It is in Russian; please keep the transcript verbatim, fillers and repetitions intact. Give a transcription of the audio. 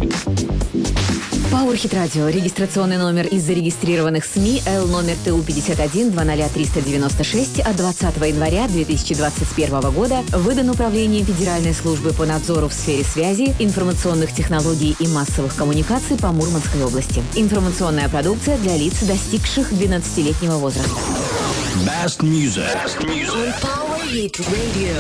Powerhit Radio. Регистрационный номер из зарегистрированных СМИ Л номер Т У пятьдесят один двадцать ноль триста девяносто шесть от двадцатого января две тысячи двадцать первого года выдан Управлением Федеральной службы по надзору в сфере связи, информационных технологий и массовых коммуникаций по Мурманской области. Информационная продукция для лиц, достигших двенадцатилетнего возраста. Best music. Best music. Powerhit Radio.